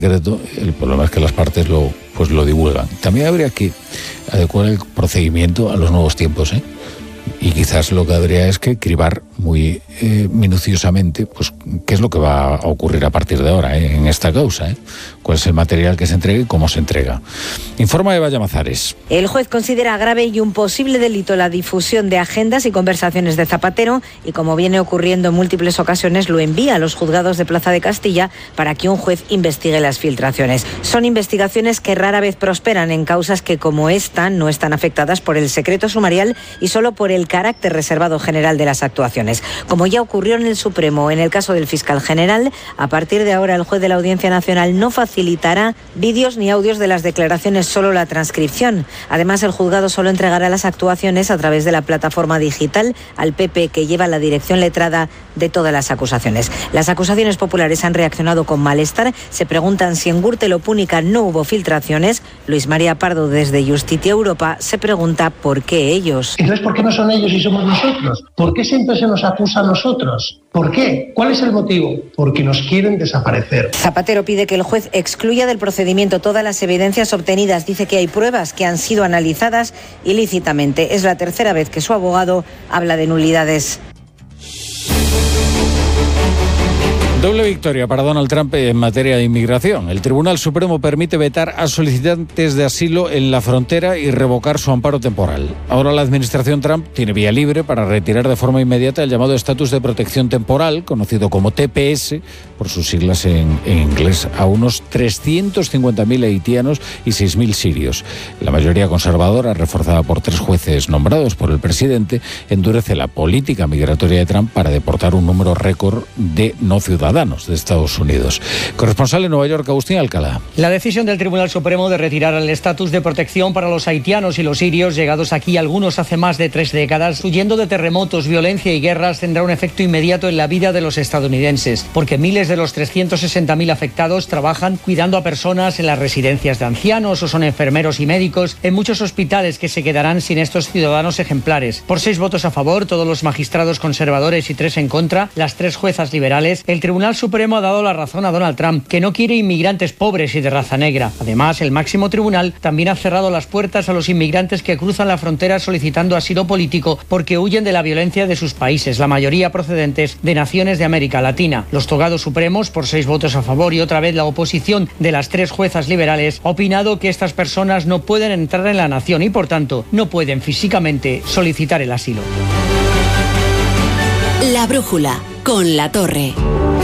El problema es que las partes lo divulgan. También habría que adecuar el procedimiento a los nuevos tiempos, y quizás lo que habría es que cribar muy minuciosamente pues qué es lo que va a ocurrir a partir de ahora en esta causa, cuál es el material que se entrega y cómo se entrega. Informa Eva Llamazares. El juez considera grave y un posible delito la difusión de agendas y conversaciones de Zapatero y, como viene ocurriendo en múltiples ocasiones, lo envía a los juzgados de Plaza de Castilla para que un juez investigue las filtraciones. Son investigaciones que rara vez prosperan en causas que, como esta, no están afectadas por el secreto sumarial y solo por el carácter reservado general de las actuaciones. Como ya ocurrió en el Supremo en el caso del fiscal general, a partir de ahora el juez de la Audiencia Nacional no facilitará vídeos ni audios de las declaraciones, solo la transcripción. Además, el juzgado solo entregará las actuaciones a través de la plataforma digital al PP, que lleva la dirección letrada de todas las acusaciones. Las acusaciones populares han reaccionado con malestar. Se preguntan si en Gürtel o Púnica no hubo filtraciones. Luis María Pardo, desde Justitia Europa, se pregunta por qué ellos. Entonces, ¿por qué no son ellos y somos nosotros? ¿Por qué siempre se nos acusa a nosotros? ¿Por qué? ¿Cuál es el motivo? Porque nos quieren desaparecer. Zapatero pide que el juez excluya del procedimiento todas las evidencias obtenidas. Dice que hay pruebas que han sido analizadas ilícitamente. Es la tercera vez que su abogado habla de nulidades. Doble victoria para Donald Trump en materia de inmigración. El Tribunal Supremo permite vetar a solicitantes de asilo en la frontera y revocar su amparo temporal. Ahora la administración Trump tiene vía libre para retirar de forma inmediata el llamado estatus de protección temporal, conocido como TPS, por sus siglas en inglés, a unos 350.000 haitianos y 6.000 sirios. La mayoría conservadora, reforzada por 3 jueces nombrados por el presidente, endurece la política migratoria de Trump para deportar un número récord de no ciudadanos de Estados Unidos. Corresponsal en Nueva York, Agustín Alcalá. La decisión del Tribunal Supremo de retirar el estatus de protección para los haitianos y los sirios, llegados aquí algunos hace más de 3 décadas, huyendo de terremotos, violencia y guerras, tendrá un efecto inmediato en la vida de los estadounidenses, porque miles de los 360.000 afectados trabajan cuidando a personas en las residencias de ancianos o son enfermeros y médicos en muchos hospitales que se quedarán sin estos ciudadanos ejemplares. Por 6 votos a favor, todos los magistrados conservadores y 3 en contra, las 3 juezas liberales, el Tribunal Supremo ha dado la razón a Donald Trump, que no quiere inmigrantes pobres y de raza negra. Además, el máximo tribunal también ha cerrado las puertas a los inmigrantes que cruzan la frontera solicitando asilo político porque huyen de la violencia de sus países, la mayoría procedentes de naciones de América Latina. Los togados supremos, por 6 votos a favor y otra vez la oposición de las 3 juezas liberales, ha opinado que estas personas no pueden entrar en la nación y, por tanto, no pueden físicamente solicitar el asilo. La brújula, con La Torre.